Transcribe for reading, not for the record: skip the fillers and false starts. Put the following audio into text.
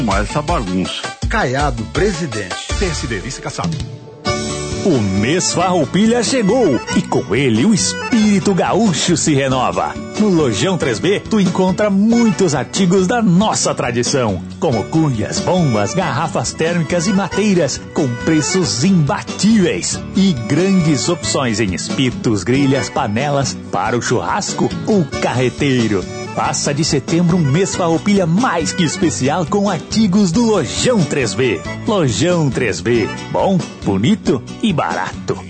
Essa bagunça. Caiado, presidente. PSD, vice-caçado. O mês Farroupilha chegou e com ele o espírito gaúcho se renova. No Lojão 3B tu encontra muitos artigos da nossa tradição, como cuias, bombas, garrafas térmicas e mateiras, com preços imbatíveis e grandes opções em espetos, grelhas, panelas para o churrasco ou carreteiro. Passa de setembro um mês Farroupilha mais que especial com artigos do Lojão 3B. Lojão 3B, bom, bonito e barato.